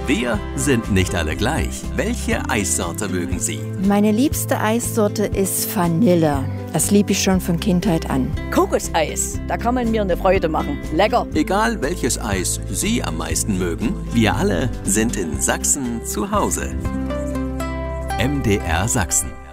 Wir sind nicht alle gleich. Welche Eissorte mögen Sie? Meine liebste Eissorte ist Vanille. Das liebe ich schon von Kindheit an. Kokoseis, da kann man mir eine Freude machen. Lecker. Egal welches Eis Sie am meisten mögen, wir alle sind in Sachsen zu Hause. MDR Sachsen.